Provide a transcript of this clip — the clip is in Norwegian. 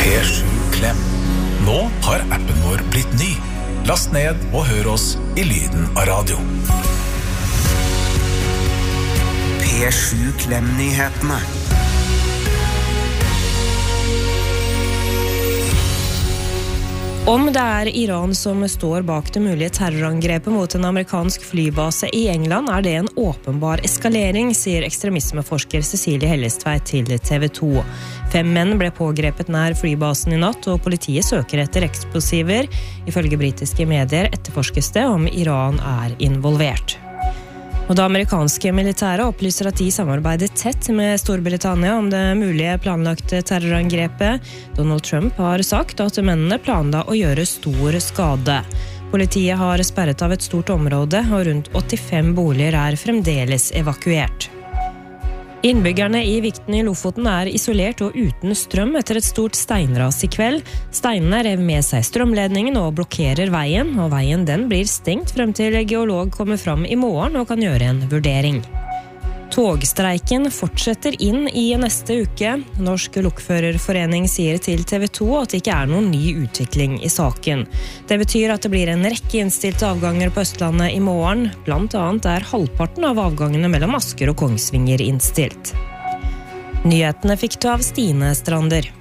P7 Klem. Nå har appen vår blitt ny. Last ned og hør oss i lyden av radio. P7 Klem-nyhetene. Om det Iran som står bak det mulige terrorangrepet mot en amerikansk flybase i England, det en åpenbar eskalering, sier ekstremismeforsker Cecilie Hellestveit til TV 2. 5 menn ble pågrepet nær flybasen i natt, og politiet søker etter eksplosiver. Ifølge britiske medier etterforskes det om Iran involvert. Og det amerikanske militæret opplyser at de samarbeider tett med Storbritannia om det mulige planlagte terrorangrepet. Donald Trump har sagt at mennene planla å gjøre stor skade. Politiet har sperret av et stort område, og rundt 85 boliger fremdeles evakuert. Innbyggerne i Vikten i Lofoten isolert og uten strøm etter et stort steinras i kveld. Steinene rev med seg strømledningen og blokkerer veien, og veien den blir stengt frem til geolog kommer fram i morgen og kan gjøre en vurdering. Togstreiken fortsetter inn i neste uke. Norsk Lokførerforening sier til TV 2 at det ikke noen ny utvikling i saken. Det betyr at det blir en rekke innstilte avganger på Østlandet i morgen. Blant annet halvparten av avgangene mellom Asker og Kongsvinger innstilt. Nyhetene fikk du av Stine Strander.